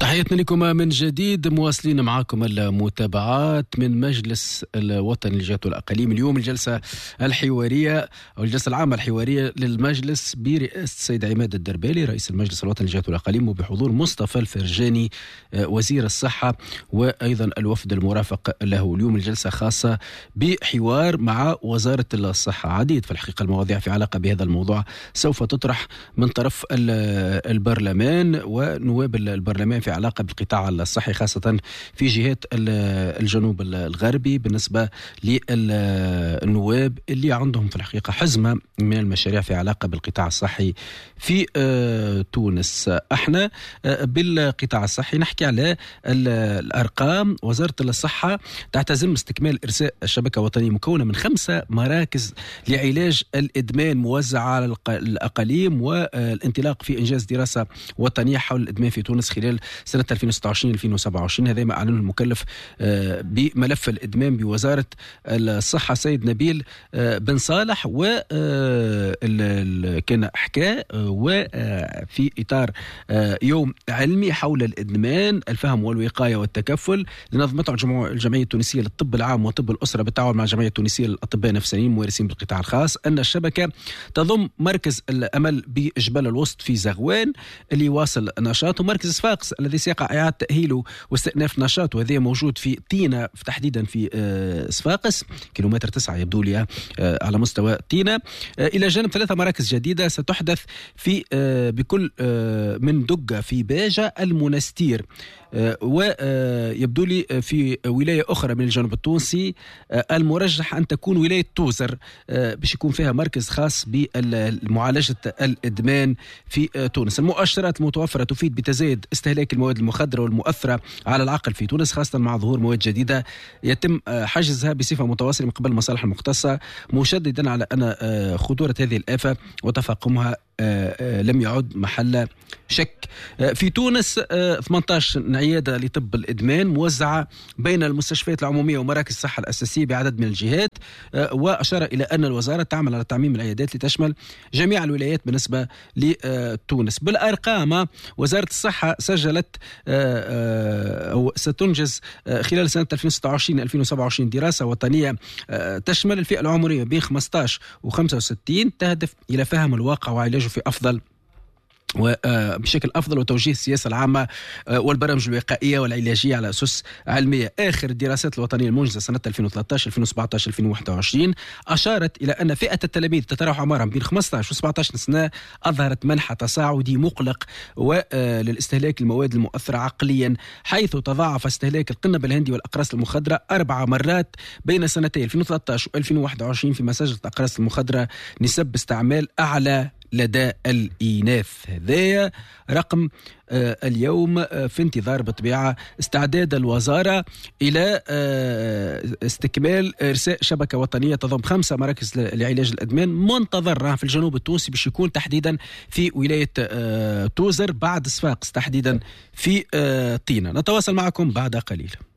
تحياتنا لكم من جديد، مواصلين معكم المتابعات من مجلس الوطني للجهات والأقاليم. اليوم الجلسة الحوارية أو الجلسة العامة الحوارية للمجلس برئاسة السيد عماد الدربالي رئيس المجلس الوطني للجهات والأقاليم، وبحضور مصطفى الفرجاني وزير الصحة وأيضا الوفد المرافق له. اليوم الجلسة خاصة بحوار مع وزارة الصحة. عديد في الحقيقة المواضيع في علاقة بهذا الموضوع سوف تطرح من طرف البرلمان ونواب البرلمان في علاقة بالقطاع الصحي، خاصة في جهات الجنوب الغربي بالنسبة للنواب اللي عندهم في الحقيقة حزمة من المشاريع في علاقة بالقطاع الصحي في تونس. احنا بالقطاع الصحي نحكي على الأرقام. وزارة الصحة تعتزم استكمال إرساء الشبكة الوطنية مكونة من 5 مراكز لعلاج الإدمان موزعة على الأقاليم، والانطلاق في إنجاز دراسة وطنية حول الإدمان في تونس خلال سنة 2026-2027. هذا ما أعلنه المكلف بملف الإدمان بوزارة الصحة سيد نبيل بن صالح، كان حكى وفي إطار يوم علمي حول الإدمان الفهم والوقاية والتكفل لنظمته الجمعية التونسية للطب العام وطب الأسرة بالتعاون مع الجمعية التونسية للأطباء النفسانيين الممارسين بالقطاع الخاص أن الشبكة تضم مركز الأمل بجبل الوسط في زغوان اللي يواصل نشاطه، مركز صفاقس الذي سيقع إعادة تأهيله واستئناف نشاطه، وهذا موجود في طينة تحديدا في صفاقس كيلومتر 9 يبدو لي على مستوى طينة، إلى جانب 3 مراكز جديدة ستحدث في بكل من دقة في باجة المنستير، ويبدو لي في ولاية أخرى من الجنوب التونسي المرجح أن تكون ولاية توزر باش يكون فيها مركز خاص بمعالجة الإدمان في تونس. المؤشرات المتوفرة تفيد بتزايد استهلاك المواد المخدرة والمؤثرة على العقل في تونس، خاصة مع ظهور مواد جديدة يتم حجزها بصفة متواصلة من قبل المصالح المختصة، مشددا على أن خطورة هذه الآفة وتفاقمها لم يعد محل شك. في تونس 18 عيادة لطب الإدمان موزعة بين المستشفيات العمومية ومراكز الصحة الأساسية بعدد من الجهات، وأشار إلى أن الوزارة تعمل على تعميم العيادات لتشمل جميع الولايات بالنسبة لتونس. بالأرقام وزارة الصحة سجلت أو ستنجز خلال سنة 2026-2027 دراسة وطنية تشمل الفئة العمرية بين 15 و65 تهدف إلى فهم الواقع وعلاجه في أفضل وبشكل أفضل وتوجيه السياسة العامة والبرامج الوقائية والعلاجية على أسس علمية. آخر الدراسات الوطنية المنجزة سنة 2013 2017 2021 أشارت إلى أن فئة التلاميذ تتراوح أعمارهم بين 15 و 17 سنة أظهرت منحى تصاعدي مقلق وللاستهلاك المواد المؤثرة عقليا، حيث تضاعف استهلاك القنب الهندي والأقراص المخدرة 4 مرات بين سنتين 2013 و 2021 فيما سجلت الأقراص المخدرة نسب استعمال أعلى لدى الإناث. هذا رقم اليوم في انتظار بطبيعة استعداد الوزارة إلى استكمال إرساء شبكة وطنية تضم 5 مراكز لعلاج الأدمان منتظرة في الجنوب التونسي باش يكون تحديدا في ولاية توزر بعد صفاقس تحديدا في طينة. نتواصل معكم بعد قليل.